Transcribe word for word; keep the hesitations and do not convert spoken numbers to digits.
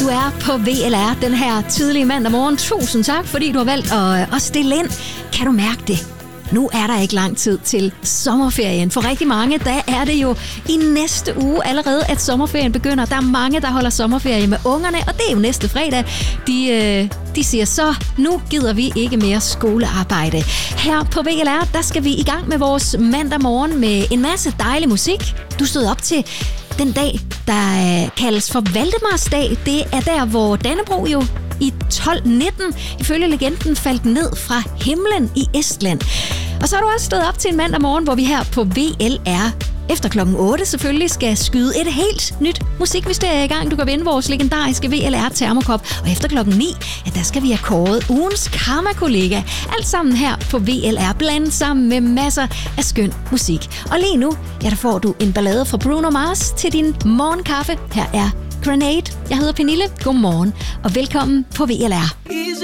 Du er på V L R den her tidlige mandag morgen. Tusind tak, fordi du har valgt at, at stille ind. Kan du mærke det? Nu er der ikke lang tid til sommerferien. For rigtig mange, der er det jo i næste uge allerede, at sommerferien begynder. Der er mange, der holder sommerferie med ungerne, og det er jo næste fredag. De, øh, de siger så, nu gider vi ikke mere skolearbejde. Her på V L R, der skal vi i gang med vores mandag morgen med en masse dejlig musik. Du stod op til den dag, der øh, kaldes for Valdemarsdag. Det er der, hvor Dannebrog jo i tolv nitten ifølge legenden faldt ned fra himlen i Estland. Og så har du også stået op til en mandag morgen, hvor vi her på V L R efter klokken otte selvfølgelig skal skyde et helt nyt musikmysterie i gang. Du kan vinde vores legendariske V L R termokop. Og efter klokken ni, ja, der skal vi have kåret ugens karma-kollega. Alt sammen her på V L R, blandet sammen med masser af skøn musik. Og lige nu, ja, der får du en ballade fra Bruno Mars til din morgenkaffe. Her er Grenade. Jeg hedder Pernille. Godmorgen og velkommen på V L R.